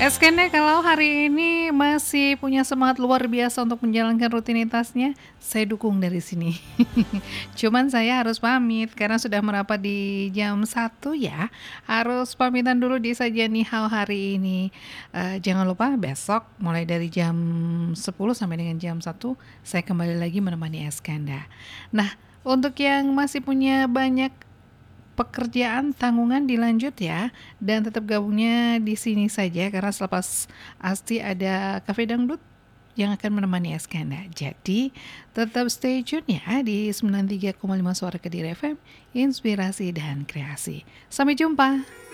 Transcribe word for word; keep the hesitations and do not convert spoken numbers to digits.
Eskene kalau hari ini masih punya semangat luar biasa untuk menjalankan rutinitasnya, saya dukung dari sini. Cuman saya harus pamit karena sudah merapat di jam satu ya, harus pamitan dulu di Saja Nihao hari ini. Eee, jangan lupa besok mulai dari jam sepuluh sampai dengan jam satu saya kembali lagi menemani Eskanda. Nah, untuk yang masih punya banyak pekerjaan, tanggungan dilanjut ya, dan tetap gabungnya di sini saja karena selepas Asti ada Cafe Dangdut yang akan menemani Eskanda. Jadi tetap stay tune ya di sembilan puluh tiga koma lima Suara Kediri F M, inspirasi dan kreasi. Sampai jumpa.